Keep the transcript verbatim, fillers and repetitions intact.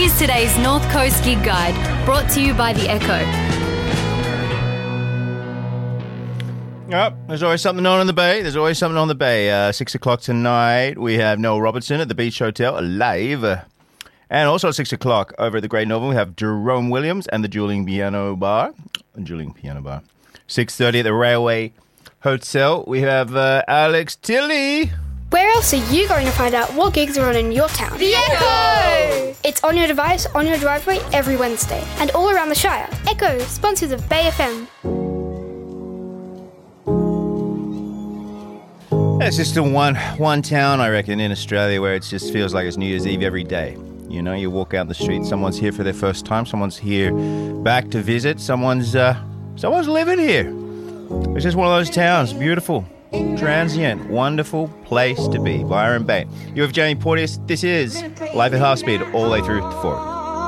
Here's today's North Coast Gig Guide, brought to you by The Echo. Yep, there's always something on in the Bay. There's always something on the Bay. Uh, six o'clock tonight, we have Noel Robertson at the Beach Hotel live. Uh, and also at six o'clock over at the Great Northern, we have Jerome Williams and the Dueling Piano Bar. Dueling Piano Bar. six thirty at the Railway Hotel, we have uh, Alex Tilley. Where else are you going to find out what gigs are on in your town? The Echo! It's on your device, on your driveway, every Wednesday. And all around the Shire. Echo, sponsors of Bay F M. It's just the one one town, I reckon, in Australia where it just feels like it's New Year's Eve every day. You know, you walk out the street, someone's here for their first time, someone's here back to visit, someone's uh, someone's living here. It's just one of those towns, beautiful, transient, wonderful place to be. Byron Bay. You have Jamie Porteous. This is Live at Half Speed all the way through to four.